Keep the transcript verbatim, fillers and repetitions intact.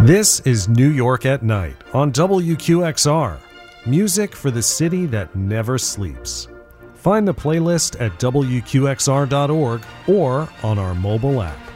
This is New York at Night on W Q X R. Music for the city that never sleeps. Find the playlist at W Q X R dot org or on our mobile app.